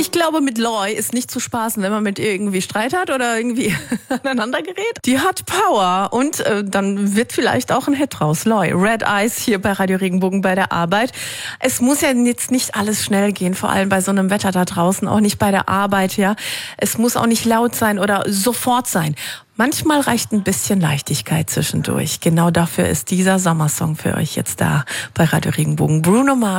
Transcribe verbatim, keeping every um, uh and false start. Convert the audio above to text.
Ich glaube, mit Loy ist nicht zu spaßen, wenn man mit ihr irgendwie Streit hat oder irgendwie aneinander gerät. Die hat Power und äh, dann wird vielleicht auch ein Hit raus. Loy, Red Eyes hier bei Radio Regenbogen bei der Arbeit. Es muss ja jetzt nicht alles schnell gehen, vor allem bei so einem Wetter da draußen, auch nicht bei der Arbeit, ja. Es muss auch nicht laut sein oder sofort sein. Manchmal reicht ein bisschen Leichtigkeit zwischendurch. Genau dafür ist dieser Sommersong für euch jetzt da bei Radio Regenbogen. Bruno Mars.